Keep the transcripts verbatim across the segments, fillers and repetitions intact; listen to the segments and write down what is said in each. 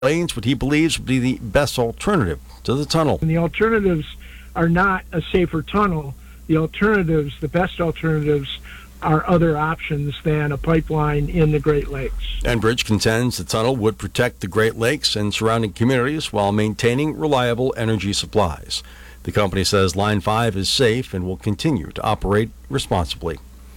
lanes, what he believes would be the best alternative to the tunnel. And the alternatives are not a safer tunnel. The alternatives, the best alternatives, are other options than a pipeline in the Great Lakes. Enbridge contends the tunnel would protect the Great Lakes and surrounding communities while maintaining reliable energy supplies. The company says Line five is safe and will continue to operate responsibly.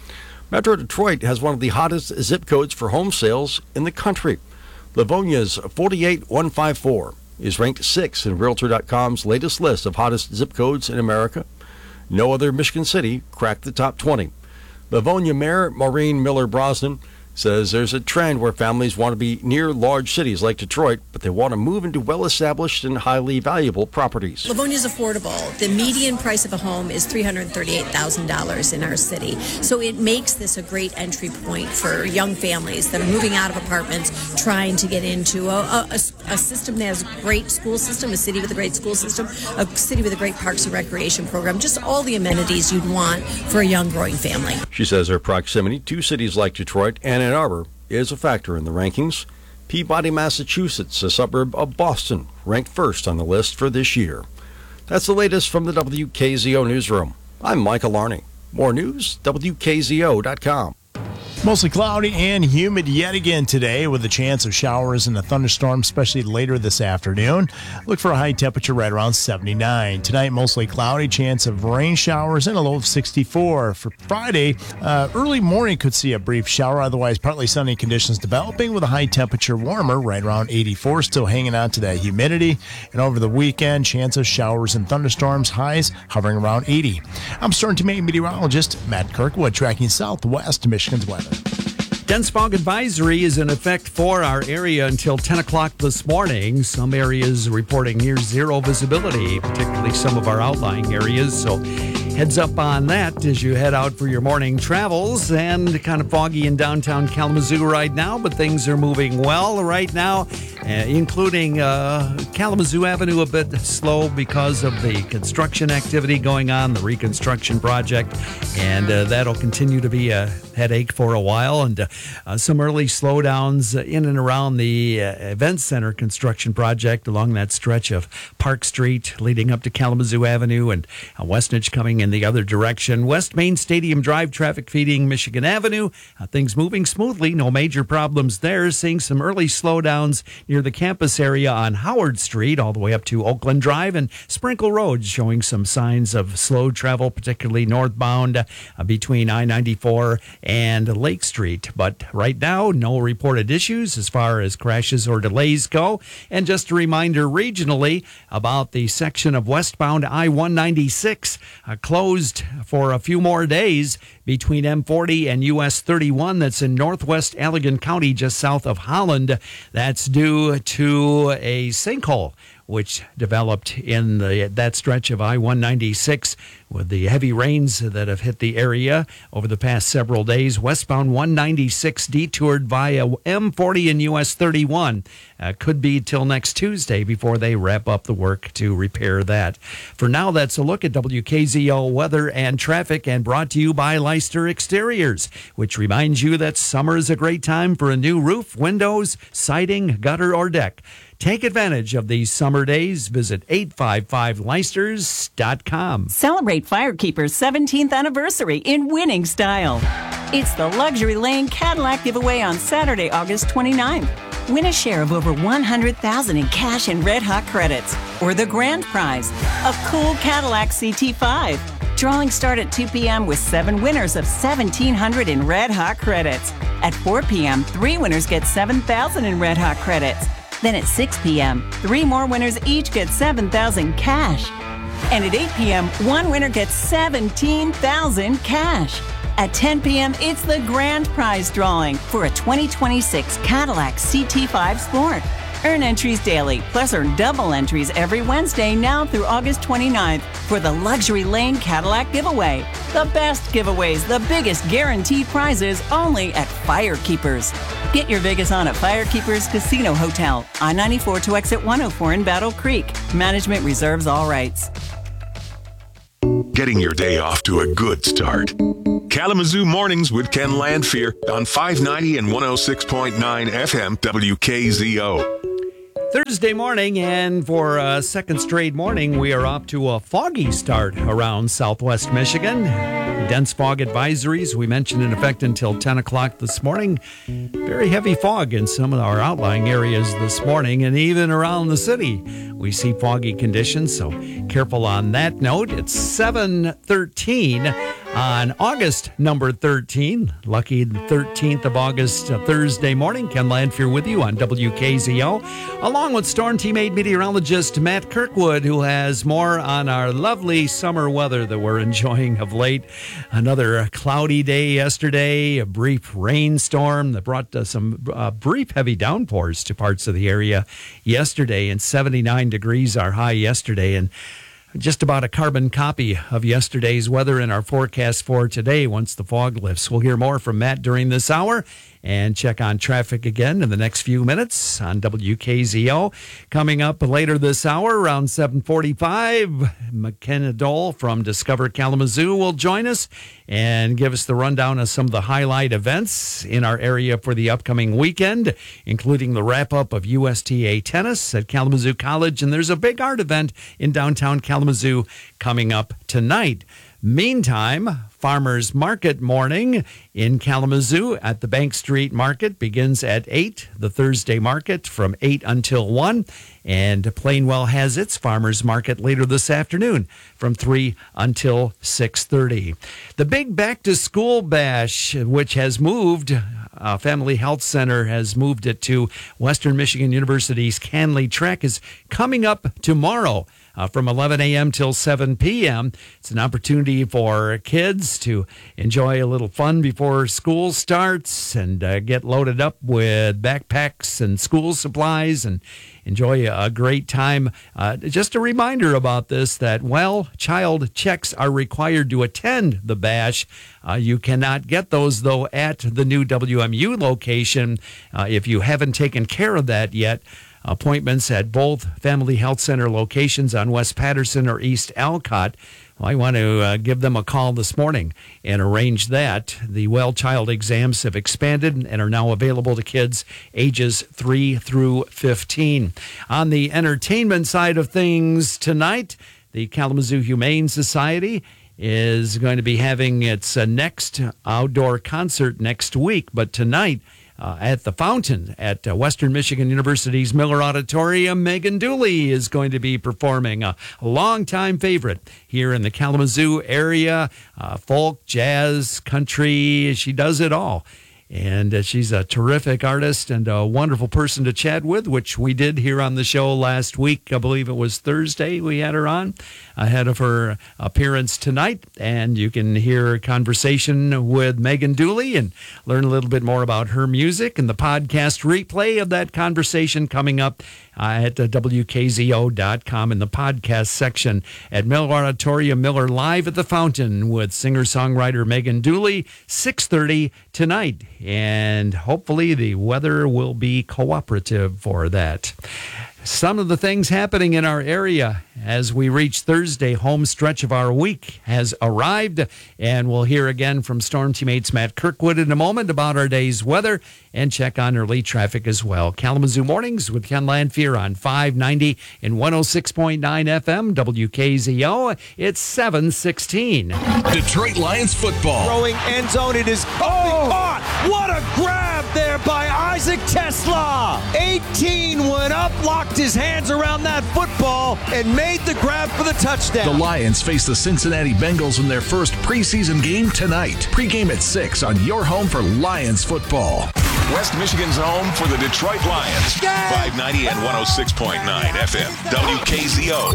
Metro Detroit has one of the hottest zip codes for home sales in the country. Livonia's forty-eight one fifty-four is ranked sixth in Realtor dot com's latest list of hottest zip codes in America. No other Michigan city cracked the top twenty. Livonia Mayor Maureen Miller Brosnan says there's a trend where families want to be near large cities like Detroit, but they want to move into well-established and highly valuable properties. Livonia is affordable. The median price of a home is three hundred thirty-eight thousand dollars in our city. So it makes this a great entry point for young families that are moving out of apartments, trying to get into a, a, a system that has a great school system, a city with a great school system, a city with a great parks and recreation program, just all the amenities you'd want for a young growing family. She says her proximity to cities like Detroit and Ann Arbor is a factor in the rankings. Peabody, Massachusetts, a suburb of Boston, ranked first on the list for this year. That's the latest from the W K Z O Newsroom. I'm Michael Larney. More news, W K Z O dot com. Mostly cloudy and humid yet again today with a chance of showers and a thunderstorm, especially later this afternoon. Look for a high temperature right around seventy-nine. Tonight, mostly cloudy, chance of rain showers and a low of sixty-four. For Friday, uh, early morning could see a brief shower, otherwise partly sunny conditions developing with a high temperature warmer right around eighty-four, still hanging on to that humidity. And over the weekend, chance of showers and thunderstorms, highs hovering around eighty. I'm Storm Team eight meteorologist Matt Kirkwood, tracking southwest Michigan's weather. Dense fog advisory is in effect for our area until ten o'clock this morning. Some areas reporting near zero visibility, particularly some of our outlying areas. So heads up on that as you head out for your morning travels. And kind of foggy in downtown Kalamazoo right now, but things are moving well right now, uh, including uh, Kalamazoo Avenue a bit slow because of the construction activity going on, the reconstruction project. And uh, that'll continue to be a headache for a while. And uh, uh, some early slowdowns in and around the uh, Event Center construction project along that stretch of Park Street leading up to Kalamazoo Avenue, and uh, Westnedge coming in the other direction. West Main Stadium Drive traffic feeding Michigan Avenue. Uh, things moving smoothly. No major problems there. Seeing some early slowdowns near the campus area on Howard Street all the way up to Oakland Drive, and Sprinkle Road showing some signs of slow travel, particularly northbound uh, between I ninety-four and Lake Street. But right now, no reported issues as far as crashes or delays go. And just a reminder regionally about the section of westbound I one ninety-six uh, closed for a few more days between M forty and U S thirty-one. That's in northwest Allegan County, just south of Holland. That's due to a sinkhole which developed in the, that stretch of I one ninety-six with the heavy rains that have hit the area over the past several days. Westbound one ninety-six detoured via M forty and U S thirty-one. Uh, could be till next Tuesday before they wrap up the work to repair that. For now, that's a look at W K Z O weather and traffic, and brought to you by Leicester Exteriors, which reminds you that summer is a great time for a new roof, windows, siding, gutter, or deck. Take advantage of these summer days. Visit eight five five Leicesters dot com. Celebrate Firekeeper's seventeenth anniversary in winning style. It's the Luxury Lane Cadillac giveaway on Saturday, August twenty-ninth. Win a share of over one hundred thousand dollars in cash and Red Hot credits. Or the grand prize, a cool Cadillac C T five. Drawings start at two p.m. with seven winners of seventeen hundred dollars in Red Hot credits. At four p.m., three winners get seven thousand dollars in Red Hot credits. Then at six p.m., three more winners each get seven thousand dollars cash. And at eight p.m., one winner gets seventeen thousand dollars cash. At ten p.m., it's the grand prize drawing for a twenty twenty-six Cadillac C T five Sport. Earn entries daily, plus earn double entries every Wednesday now through August twenty-ninth for the Luxury Lane Cadillac giveaway. The best giveaways, the biggest guaranteed prizes, only at Firekeepers. Get your Vegas on at Firekeepers Casino Hotel, I ninety-four to exit one oh four in Battle Creek. Management reserves all rights. Getting your day off to a good start. Kalamazoo Mornings with Ken Landfear on five ninety and one oh six point nine F M W K Z O. Thursday morning, and for a second straight morning, we are off to a foggy start around southwest Michigan. Dense fog advisories, we mentioned, in effect until ten o'clock this morning. Very heavy fog in some of our outlying areas this morning, and even around the city. We see foggy conditions, so careful on that note. It's seven thirteen on August number thirteen. Lucky the thirteenth of August, uh, Thursday morning. Ken Lanfear with you on W K Z O, along with Storm Team eight meteorologist Matt Kirkwood, who has more on our lovely summer weather that we're enjoying of late. Another cloudy day yesterday, a brief rainstorm that brought uh, some uh, brief heavy downpours to parts of the area yesterday, and seventy-nine degrees our high yesterday, and just about a carbon copy of yesterday's weather in our forecast for today once the fog lifts. We'll hear more from Matt during this hour and check on traffic again in the next few minutes on W K Z O. Coming up later this hour around seven forty-five, McKenna Dole from Discover Kalamazoo will join us and give us the rundown of some of the highlight events in our area for the upcoming weekend, including the wrap-up of U S T A tennis at Kalamazoo College, and there's a big art event in downtown Kalamazoo coming up tonight. Meantime, Farmers Market morning in Kalamazoo at the Bank Street Market begins at eight. The Thursday market from eight until one. And Plainwell has its Farmers Market later this afternoon from three until six thirty. The big back-to-school bash, which has moved, uh, Family Health Center has moved it to Western Michigan University's Canley Track, is coming up tomorrow. Uh, from eleven a.m. till seven p.m. It's an opportunity for kids to enjoy a little fun before school starts and uh, get loaded up with backpacks and school supplies and enjoy a great time. Uh, just a reminder about this that, well, child checks are required to attend the bash. Uh, you cannot get those, though, at the new W M U location. Uh, if you haven't taken care of that yet, appointments at both Family Health Center locations on West Patterson or East Alcott. Well, I want to uh, give them a call this morning and arrange that. The Well Child exams have expanded and are now available to kids ages three through fifteen. On the entertainment side of things tonight, the Kalamazoo Humane Society is going to be having its uh, next outdoor concert next week, but tonight, Uh, at the Fountain at uh, Western Michigan University's Miller Auditorium, Megan Dooley is going to be performing, a, a longtime favorite here in the Kalamazoo area. Uh, folk, jazz, country, she does it all. And uh, she's a terrific artist and a wonderful person to chat with, which we did here on the show last week. I believe it was Thursday we had her on ahead of her appearance tonight. And you can hear a conversation with Megan Dooley and learn a little bit more about her music, and the podcast replay of that conversation coming up uh, at uh, W K Z O dot com in the podcast section at Miller Auditorium, Miller Live at the Fountain with singer-songwriter Megan Dooley, six thirty tonight. And hopefully the weather will be cooperative for that. Some of the things happening in our area as we reach Thursday, home stretch of our week has arrived, and we'll hear again from Storm Teammates Matt Kirkwood in a moment about our day's weather and check on early traffic as well. Kalamazoo Mornings with Ken Lanfear on five ninety and one oh six point nine F M, W K Z O. It's seven sixteen. Detroit Lions football. Throwing end zone, it is oh, caught. What a grab there by Isaac Tesla. eighteen went up, locked his hands around that football, and made the grab for the touchdown. The Lions face the Cincinnati Bengals in their first preseason game tonight. Pre-game at six on your home for Lions football. West Michigan's home for the Detroit Lions. Yeah. five ninety and one oh six point nine F M, W K Z O.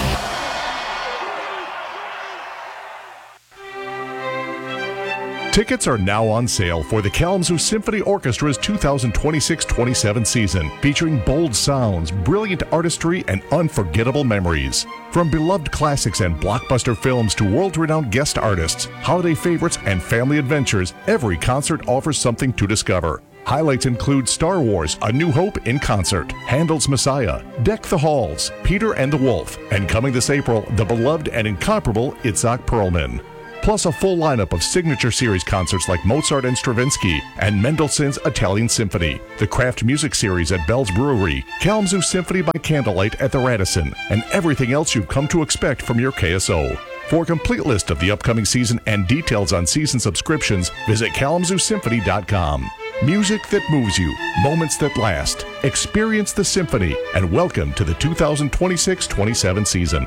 Tickets are now on sale for the Kalamazoo Symphony Orchestra's two thousand twenty-six twenty-seven season, featuring bold sounds, brilliant artistry, and unforgettable memories. From beloved classics and blockbuster films to world-renowned guest artists, holiday favorites, and family adventures, every concert offers something to discover. Highlights include Star Wars: A New Hope in concert, Handel's Messiah, Deck the Halls, Peter and the Wolf, and coming this April, the beloved and incomparable Itzhak Perlman. plus a full lineup of signature series concerts like Mozart and Stravinsky and Mendelssohn's Italian Symphony, the Craft Music Series at Bell's Brewery, Kalamazoo Symphony by Candlelight at the Radisson, and everything else you've come to expect from your K S O. For a complete list of the upcoming season and details on season subscriptions, visit kalamazoo symphony dot com. Music that moves you, moments that last. Experience the symphony, and welcome to the two thousand twenty-six twenty-seven season.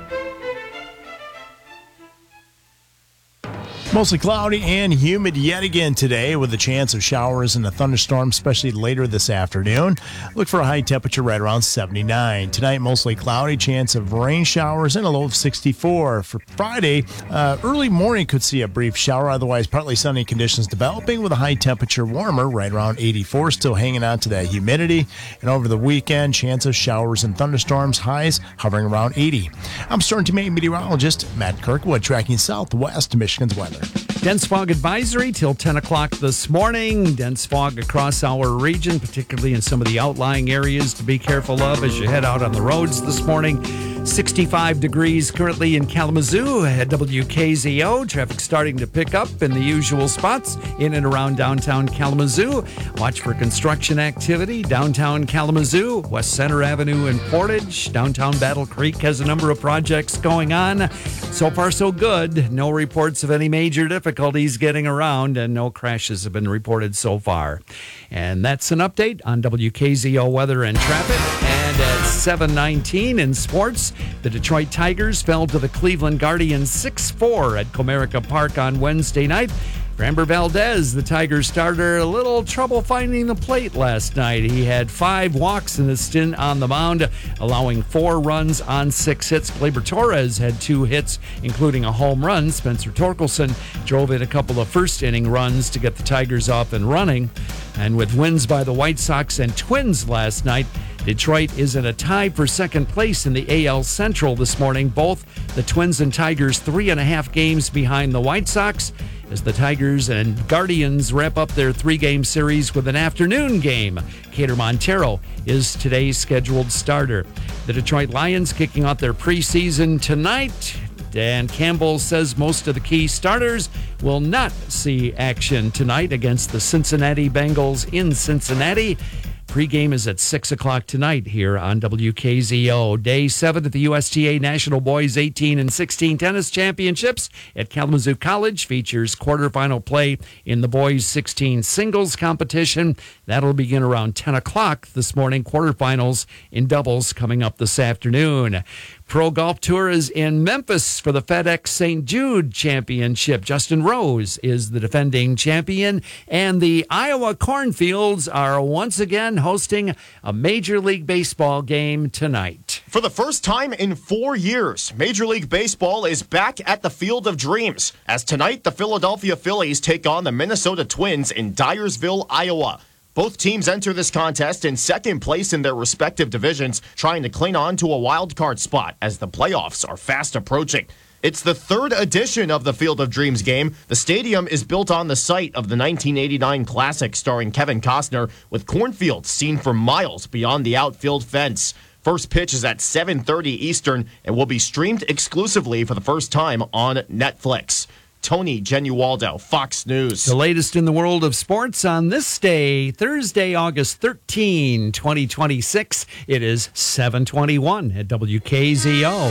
Mostly cloudy and humid yet again today with a chance of showers and a thunderstorm, especially later this afternoon. Look for a high temperature right around seventy-nine. Tonight, mostly cloudy, chance of rain showers and a low of sixty-four. For Friday, uh, early morning could see a brief shower, otherwise partly sunny conditions developing with a high temperature warmer right around eighty-four, still hanging on to that humidity. And over the weekend, chance of showers and thunderstorms, highs hovering around eighty. I'm Storm Team eight meteorologist Matt Kirkwood, tracking southwest Michigan's weather. Dense fog advisory till ten o'clock this morning. Dense fog across our region, particularly in some of the outlying areas to be careful of as you head out on the roads this morning. sixty-five degrees currently in Kalamazoo at W K Z O. Traffic starting to pick up in the usual spots in and around downtown Kalamazoo. Watch for construction activity. Downtown Kalamazoo, West Center Avenue in Portage. Downtown Battle Creek has a number of projects going on. So far, so good. No reports of any major difficulties getting around, and no crashes have been reported so far. And that's an update on W K Z O weather and traffic. And at seven nineteen in sports, the Detroit Tigers fell to the Cleveland Guardians six four at Comerica Park on Wednesday night. Framber Valdez, the Tigers starter, a little trouble finding the plate last night. He had five walks in his stint on the mound, allowing four runs on six hits. Gleyber Torres had two hits, including a home run. Spencer Torkelson drove in a couple of first-inning runs to get the Tigers off and running. And with wins by the White Sox and Twins last night, Detroit is in a tie for second place in the A L Central this morning. Both the Twins and Tigers three and a half games behind the White Sox, as the Tigers and Guardians wrap up their three-game series with an afternoon game. Cater Montero is today's scheduled starter. The Detroit Lions kicking off their preseason tonight. Dan Campbell says most of the key starters will not see action tonight against the Cincinnati Bengals in Cincinnati. Pre-game is at six o'clock tonight here on W K Z O. Day seven of the U S T A National Boys eighteen and sixteen Tennis Championships at Kalamazoo College features quarterfinal play in the boys sixteen singles competition. That'll begin around ten o'clock this morning. Quarterfinals in doubles coming up this afternoon. Pro Golf Tour is in Memphis for the FedEx Saint Jude Championship. Justin Rose is the defending champion, and the Iowa Cornfields are once again hosting a Major League Baseball game tonight. For the first time in four years, Major League Baseball is back at the Field of Dreams, as tonight the Philadelphia Phillies take on the Minnesota Twins in Dyersville, Iowa. Both teams enter this contest in second place in their respective divisions, trying to cling on to a wild card spot as the playoffs are fast approaching. It's the third edition of the Field of Dreams game. The stadium is built on the site of the nineteen eighty-nine Classic starring Kevin Costner, with cornfields seen for miles beyond the outfield fence. First pitch is at seven thirty Eastern and will be streamed exclusively for the first time on Netflix. Tony Genualdo, Fox News. The latest in the world of sports on this day, Thursday, August thirteenth, twenty twenty-six. It is seven twenty-one at W K Z O.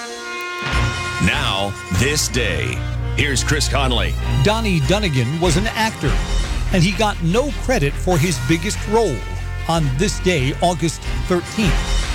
Now, this day. Here's Chris Conley. Donnie Dunnigan was an actor, and he got no credit for his biggest role on this day, August thirteenth.